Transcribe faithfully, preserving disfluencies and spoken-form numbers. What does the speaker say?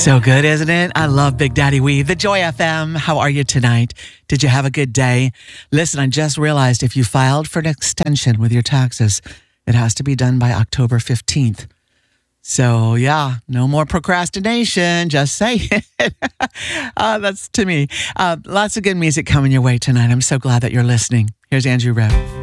So good, isn't it? I love Big Daddy Weave, the Joy F M. How are you tonight? Did you have a good day? Listen, I just realized if you filed for an extension with your taxes, it has to be done by October fifteenth. So, yeah, no more procrastination. Just say it. uh, that's to me. Uh, lots of good music coming your way tonight. I'm so glad that you're listening. Here's Andrew Rebb.